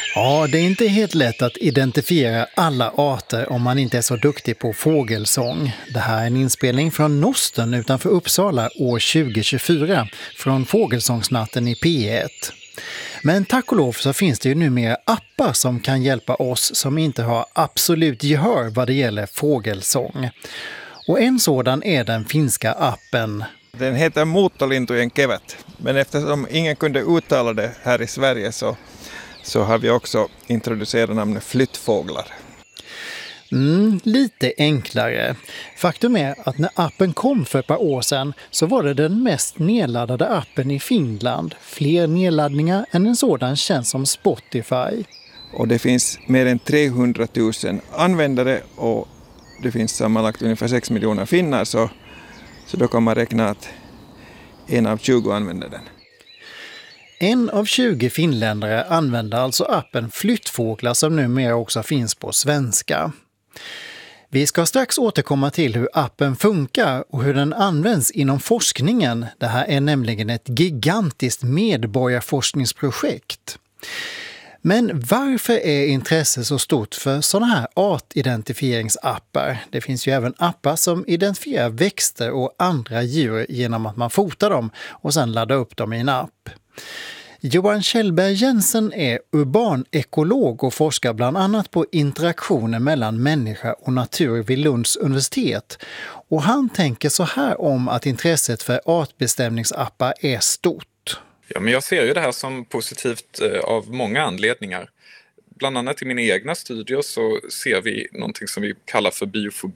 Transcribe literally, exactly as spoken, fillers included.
Ja, det är inte helt lätt att identifiera alla arter om man inte är så duktig på fågelsång. Det här är en inspelning från Nosten utanför Uppsala år tjugo tjugofyra från Fågelsångsnatten i P ett. Men tack och lov så finns det ju numera appar som kan hjälpa oss som inte har absolut gehör vad det gäller fågelsång. Och en sådan är den finska appen. Den heter Muuttolintujen kevät, men eftersom ingen kunde uttala det här i Sverige så, så har vi också introducerat namnet flyttfåglar. Mm, lite enklare. Faktum är att när appen kom för ett par år sedan så var det den mest nedladdade appen i Finland. Fler nedladdningar än en sådan känns som Spotify. Och det finns mer än trehundratusen användare och det finns sammanlagt ungefär sex miljoner finnar, så, så då kan man räkna att en av tjugo använder den. En av tjugo finländare använder alltså appen Flyttfåglar som numera också finns på svenska. Vi ska strax återkomma till hur appen funkar och hur den används inom forskningen. Det här är nämligen ett gigantiskt medborgarforskningsprojekt. Men varför är intresset så stort för sådana här artidentifieringsappar? Det finns ju även appar som identifierar växter och andra djur genom att man fotar dem och sedan laddar upp dem i en app. Johan Kjellberg Jensen är urban ekolog och forskar bland annat på interaktioner mellan människa och natur vid Lunds universitet. Och han tänker så här om att intresset för artbestämningsappar är stort. Ja, men jag ser ju det här som positivt eh, av många anledningar. Bland annat i mina egna studier så ser vi någonting som vi kallar för biofobi